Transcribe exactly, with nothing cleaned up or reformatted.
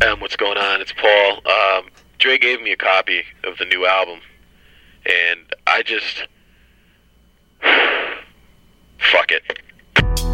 Um, what's going on? It's Paul. Um, Dre gave me a copy of the new album, and I just fuck it.